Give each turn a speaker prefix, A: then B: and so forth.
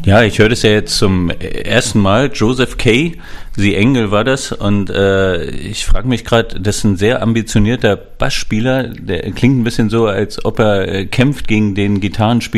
A: Ja, ich höre das ja jetzt zum ersten Mal. Joseph Kay, The Engel war das. Und ich frage mich gerade, das ist ein sehr ambitionierter Bassspieler. Der klingt ein bisschen so, als ob er kämpft gegen den Gitarrenspieler